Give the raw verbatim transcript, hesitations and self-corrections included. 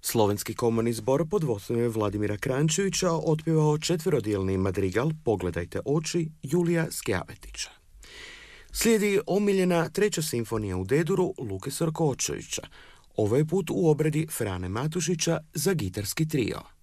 Slovenski komorni zbor pod vodstvom Vladimira Kranjčevića otpjevao četverodijelni madrigal Pogledajte oči Julija Skjavetića. Slijedi omiljena treća simfonija u D-duru Luke Sorkočevića, ovaj put u obradi Frane Matušića za gitarski trio.